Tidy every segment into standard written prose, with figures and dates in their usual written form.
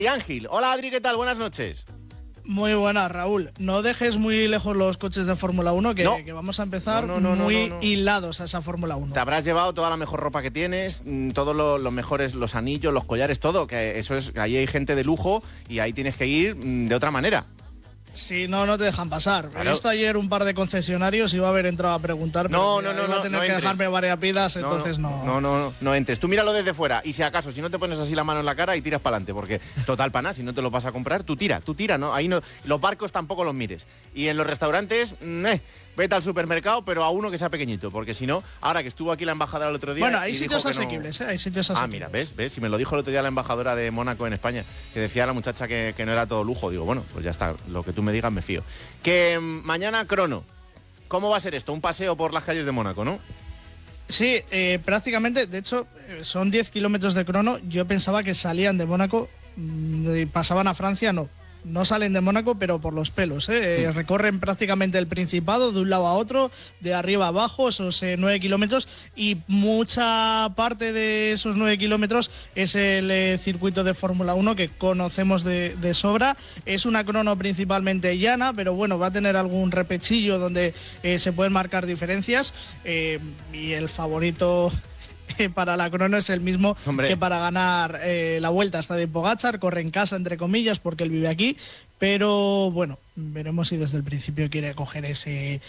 Y Ángel. Hola Adri, ¿qué tal? Buenas noches. Muy buenas, Raúl. No dejes muy lejos los coches de Fórmula 1, que vamos a empezar muy hilados a esa Fórmula 1. Te habrás llevado toda la mejor ropa que tienes, todos los mejores, los anillos, los collares, todo, que eso es, ahí hay gente de lujo y ahí tienes que ir de otra manera. Sí, no te dejan pasar. Claro. He visto ayer un par de concesionarios y iba a haber entrado a preguntar, pero iba a tener que dejarme varias pidas, entonces no entres. Tú míralo desde fuera y si acaso, si no te pones así la mano en la cara y tiras para adelante, porque total pana, si no te lo vas a comprar, tú tira, ¿no? Ahí no, los barcos tampoco los mires. Y en los restaurantes, vete al supermercado, pero a uno que sea pequeñito, porque si no, ahora que estuvo aquí la embajadora el otro día... Bueno, hay sitios asequibles, hay sitios asequibles. Mira, ¿ves? Si me lo dijo el otro día la embajadora de Mónaco en España, que decía a la muchacha que no era todo lujo. Digo, bueno, pues ya está, lo que tú me digas me fío. Que mañana, crono, ¿cómo va a ser esto? Un paseo por las calles de Mónaco, ¿no? Sí, prácticamente, de hecho, son 10 kilómetros de crono. Yo pensaba que salían de Mónaco y pasaban a Francia, no salen de Mónaco, pero por los pelos, recorren prácticamente el Principado de un lado a otro, de arriba a abajo, esos 9 kilómetros, y mucha parte de esos 9 kilómetros es el circuito de Fórmula 1 que conocemos de sobra. Es una crono principalmente llana, pero bueno, va a tener algún repechillo donde se pueden marcar diferencias, y el favorito para la crono es el mismo que para ganar la Vuelta, hasta de Pogačar, corre en casa entre comillas porque él vive aquí, pero bueno, veremos si desde el principio quiere coger ese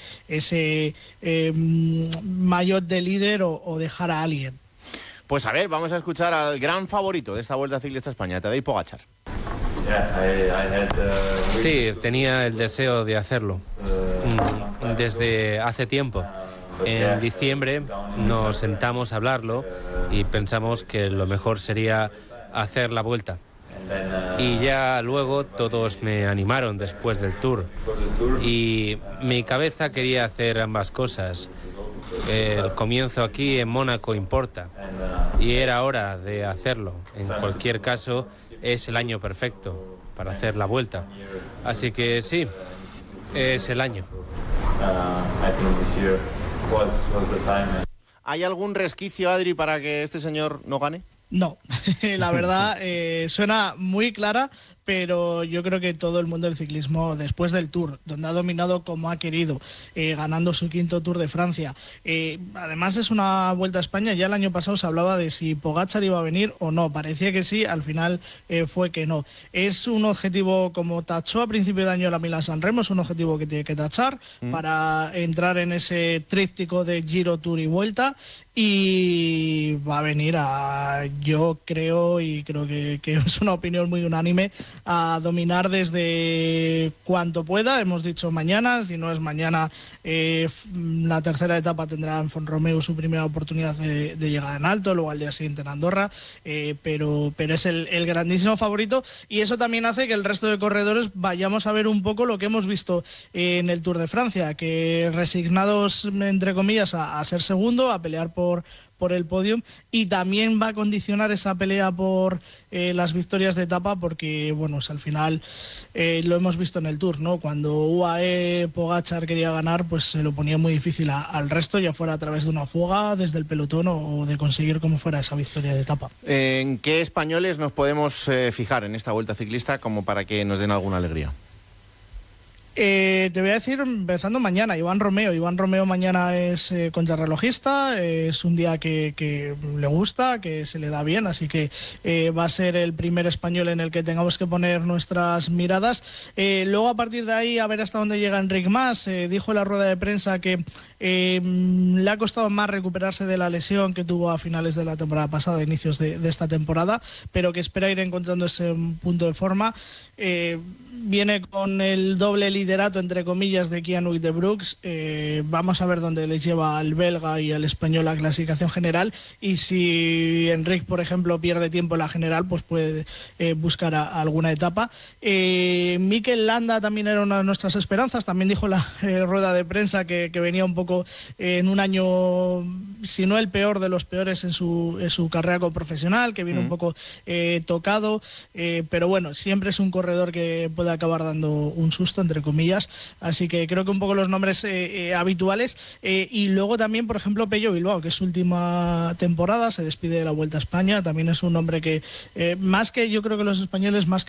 maillot de líder o dejar a alguien. Pues a ver, vamos a escuchar al gran favorito de esta Vuelta Ciclista a España, Tadej Pogačar. Sí, tenía el deseo de hacerlo desde hace tiempo. En diciembre nos sentamos a hablarlo y pensamos que lo mejor sería hacer la Vuelta. Y ya luego todos me animaron después del Tour. Y mi cabeza quería hacer ambas cosas. El comienzo aquí en Mónaco importa y era hora de hacerlo. En cualquier caso, es el año perfecto para hacer la Vuelta. Así que sí, es el año. ¿Hay algún resquicio, Adri, para que este señor no gane? No, la verdad suena muy clara, pero yo creo que todo el mundo del ciclismo, después del Tour, donde ha dominado como ha querido, ganando su 5º Tour de Francia, además es una Vuelta a España. Ya el año pasado se hablaba de si Pogačar iba a venir o no, parecía que sí, al final fue que no. Es un objetivo, como tachó a principio de año la Milán-San Remo, es un objetivo que tiene que tachar para entrar en ese tríptico de Giro, Tour y Vuelta, y va a venir yo creo, y creo que es una opinión muy unánime, a dominar desde cuanto pueda. Hemos dicho mañana, si no es mañana, la tercera etapa tendrá en Font-Romeu su primera oportunidad de llegada en alto, luego al día siguiente en Andorra, pero es el grandísimo favorito, y eso también hace que el resto de corredores vayamos a ver un poco lo que hemos visto en el Tour de Francia, que resignados entre comillas a ser segundo, a pelear por el podium, y también va a condicionar esa pelea por las victorias de etapa, porque bueno, al final lo hemos visto en el Tour, ¿no? Cuando UAE Pogačar quería ganar, pues se lo ponía muy difícil al resto, ya fuera a través de una fuga desde el pelotón o de conseguir como fuera esa victoria de etapa. ¿En qué españoles nos podemos fijar en esta Vuelta Ciclista como para que nos den alguna alegría? Te voy a decir, empezando mañana, Iván Romeo mañana es contrarrelojista, es un día que le gusta, que se le da bien, así que va a ser el primer español en el que tengamos que poner nuestras miradas. Luego, a partir de ahí, a ver hasta dónde llega Enric Mas. Dijo en la rueda de prensa que le ha costado más recuperarse de la lesión que tuvo a finales de la temporada pasada, inicios de esta temporada, pero que espera ir encontrando ese punto de forma. Viene con el doble liderato, entre comillas, de Kianui de Brooks. Vamos a ver dónde les lleva al belga y al español la clasificación general, y si Enric, por ejemplo, pierde tiempo en la general, pues puede buscar alguna etapa. Mikel Landa también era una de nuestras esperanzas, también dijo en la rueda de prensa que venía un poco en un año, si no el peor de los peores en su carrera como profesional, que viene un poco tocado, pero bueno, siempre es un corredor que puede acabar dando un susto, entre comillas, así que creo que un poco los nombres habituales, y luego también, por ejemplo, Pello Bilbao, que es su última temporada, se despide de la Vuelta a España, también es un nombre que más que, yo creo que los españoles, más que